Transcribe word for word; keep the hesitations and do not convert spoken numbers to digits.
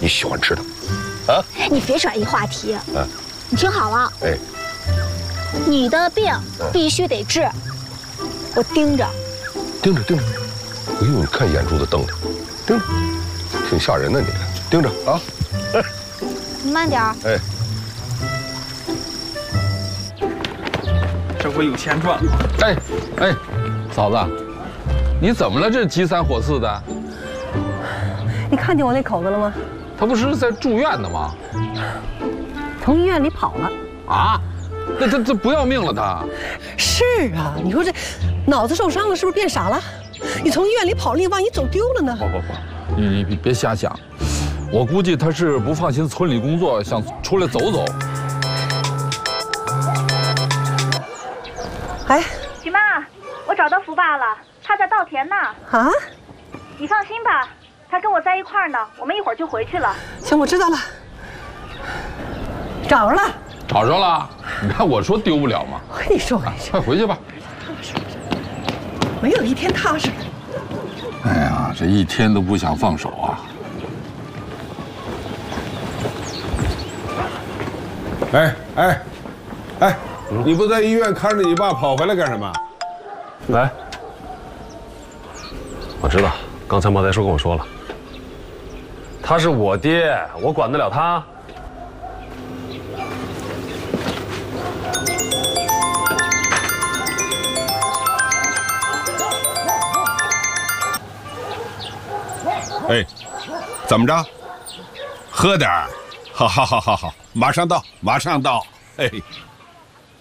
你喜欢吃的？啊？ 你别转移话题。 嗯、啊， 你听好了。 哎， 你的病必须得治，我盯着。 盯着盯着。哎呦，你看眼珠子瞪的，盯着，挺吓人的你，盯着啊。哎， 你慢点。哎。 这回有钱赚了！ 哎哎，嫂子，你怎么了？这急三火四的。 你看见我那口子了吗？ 他不是在住院呢吗？ 从医院里跑了。 啊？那他这不要命了他？ 是啊，你说这脑子受伤了，是不是变傻了？你从医院里跑了，你万一走丢了呢？ 不不不，你你别瞎想。我估计他是不放心村里工作，想出来走走。 哎， 许妈，我找到福爸了，他在稻田呢。 啊？ 你放心吧，他跟我在一块儿呢，我们一会儿就回去了。 行，我知道了。找着了。 找着了？你看我说丢不了吗？ 我跟你说，我跟你说， 快回去吧。 没有一天踏实。 哎呀，这一天都不想放手啊。 哎哎哎！ 你不在医院看着你爸跑回来干什么？ 来，我知道，刚才毛大叔跟我说了，他是我爹，我管得了他？ 哎，怎么着？喝点儿，好好好好好，马上到，马上到。哎。